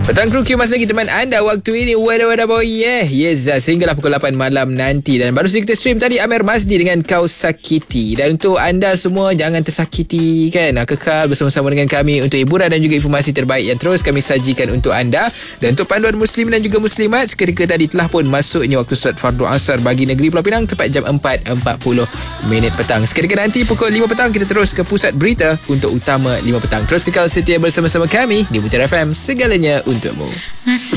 Petang Kru Q masih lagi teman anda waktu ini. Wadah boy yes, sehinggalah pukul 8 malam nanti. Dan baru saja kita stream tadi Amir Mazdi dengan Kau Sakiti. Dan untuk anda semua, jangan tersakiti kan, kekal bersama-sama dengan kami untuk hiburan dan juga informasi terbaik yang terus kami sajikan untuk anda. Dan untuk panduan muslim dan juga muslimat, seketika tadi telah pun masuknya waktu solat fardu asar bagi negeri Pulau Pinang tepat jam 4.40 petang. Seketika nanti pukul 5 petang kita terus ke pusat berita untuk utama 5 petang. Terus kekal setia bersama-sama kami di Butir FM, segalanya untukmu.